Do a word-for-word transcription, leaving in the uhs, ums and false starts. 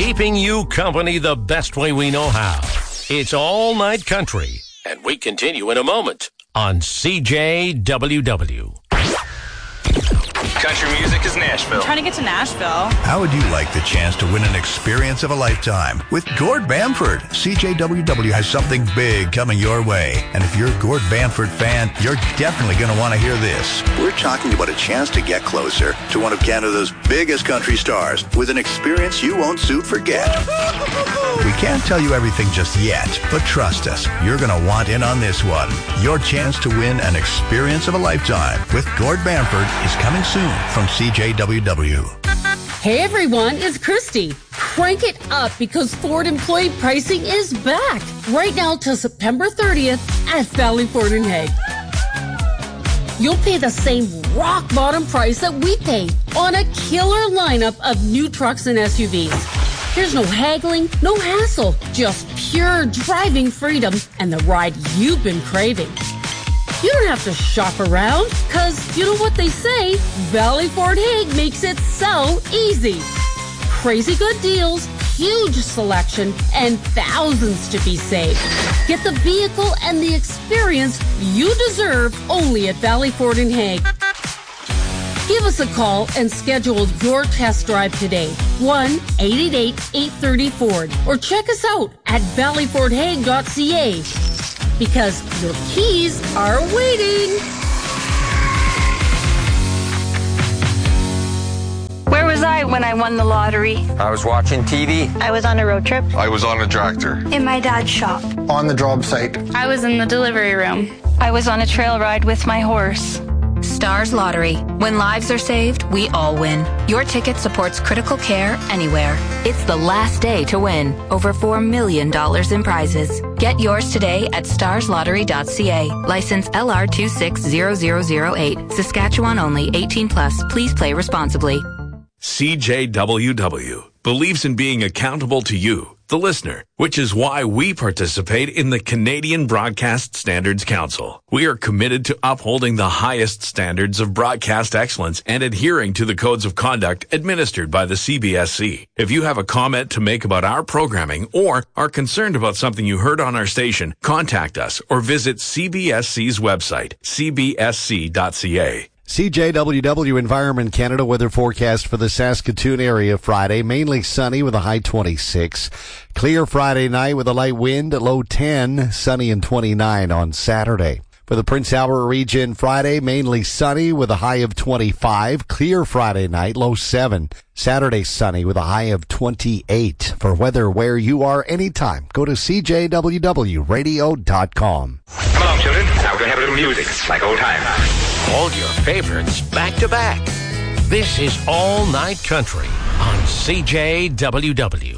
keeping you company the best way we know how. It's All Night Country, and we continue in a moment on C J W W. Country music is Nashville. I'm trying to get to Nashville. How would you like the chance to win an experience of a lifetime? With Gord Bamford, C J W W has something big coming your way. And if you're a Gord Bamford fan, you're definitely going to want to hear this. We're talking about a chance to get closer to one of Canada's biggest country stars with an experience you won't soon forget. We can't tell you everything just yet, but trust us, you're going to want in on this one. Your chance to win an experience of a lifetime with Gord Bamford is coming soon from C J W W. Hey everyone, it's Christy. Crank it up because Ford employee pricing is back right now till September thirtieth at Valley Ford in Hague. You'll pay the same rock bottom price that we paid on a killer lineup of new trucks and S U Vs. There's no haggling, no hassle, just pure driving freedom and the ride you've been craving. You don't have to shop around, because you know what they say, Valley Ford Hague makes it so easy. Crazy good deals, huge selection, and thousands to be saved. Get the vehicle and the experience you deserve only at Valley Ford in Hague. Give us a call and schedule your test drive today. one eight eight eight, eight three zero, Ford. Or check us out at valley ford hague dot c a. Because your keys are waiting. Where was I when I won the lottery? I was watching T V. I was on a road trip. I was on a tractor. In my dad's shop. On the job site. I was in the delivery room. I was on a trail ride with my horse. Stars Lottery. When lives are saved, we all win. Your ticket supports critical care anywhere. It's the last day to win. Over four million dollars in prizes. Get yours today at stars lottery dot c a. License L R two six zero zero zero eight. Saskatchewan only. eighteen plus. Please play responsibly. C J W W believes in being accountable to you, the listener, which is why we participate in the Canadian Broadcast Standards Council. We are committed to upholding the highest standards of broadcast excellence and adhering to the codes of conduct administered by the C B S C. If you have a comment to make about our programming or are concerned about something you heard on our station, contact us or visit C B S C's website, c b s c dot c a. C J W W Environment Canada weather forecast for the Saskatoon area Friday. Mainly sunny with a high twenty-six. Clear Friday night with a light wind, low ten. Sunny and twenty-nine on Saturday. For the Prince Albert region Friday, mainly sunny with a high of twenty-five. Clear Friday night, low seven. Saturday sunny with a high of twenty-eight. For weather where you are anytime, go to c j w w radio dot com. Come along, children. Now we're going to have a little music, like old times. All your favorites back to back. This is All Night Country on C J W W.